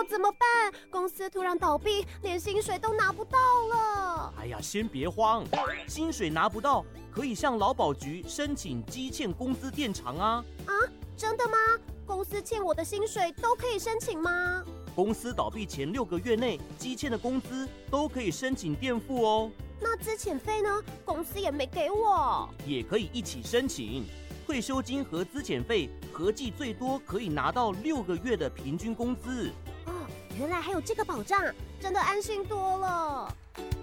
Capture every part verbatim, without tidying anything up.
怎么办？公司突然倒闭，连薪水都拿不到了。 哎呀，先别慌，薪水拿不到，可以向劳保局申请积欠工资垫偿啊。 啊，真的吗？公司欠我的薪水都可以申请吗？ 公司倒闭前六个月内积欠的工资都可以申请垫付哦。 那资遣费呢？公司也没给我。 也可以一起申请。退休金和资遣费合计最多可以拿到六个月的平均工资。 哦，原来还有这个保障，真的安心多了。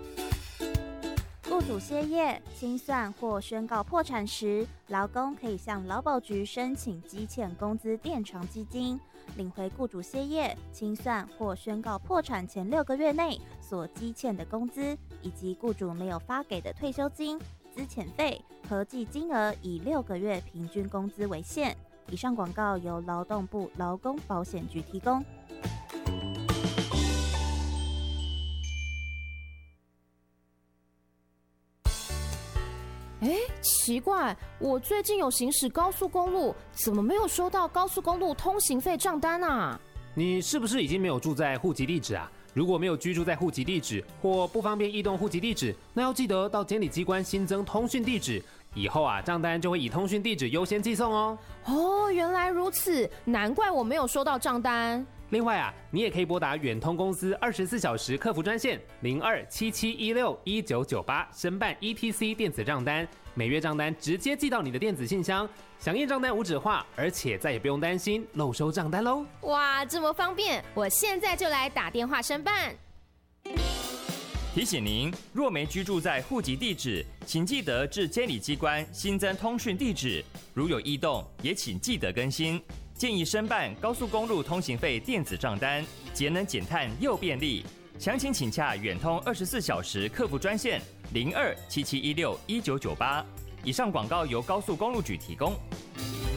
雇主歇业、清算或宣告破产时，劳工可以向劳保局申请积欠工资垫偿基金，领回雇主歇业、清算或宣告破产前六个月内所积欠的工资，以及雇主没有发给的退休金、资遣费，合计金额以六个月平均工资为限。以上广告由劳动部劳工保险局提供。 哎，奇怪，我最近有行驶高速公路，怎么没有收到高速公路通行费账单啊？ 你是不是已经没有住在户籍地址啊？如果没有居住在户籍地址或不方便移动户籍地址，那要记得到监理机关新增通讯地址，以后啊账单就会以通讯地址优先寄送哦。 哦，原来如此，难怪我没有收到账单。 另外啊，你也可以拨打远通公司二十四小时客服专线零二七七一六一九九八申办 E T C 电子账单，每月账单直接寄到你的电子信箱，响应账单无纸化，而且再也不用担心漏收账单喽。 哇，这么方便，我现在就来打电话申办。 提醒您，若没居住在户籍地址，请记得至监理机关新增通讯地址，如有异动，也请记得更新。建议申办高速公路通行费电子账单，节能减碳又便利。详情请洽远通二十四小时客服专线零二七七一六一九九八。以上广告由高速公路局提供。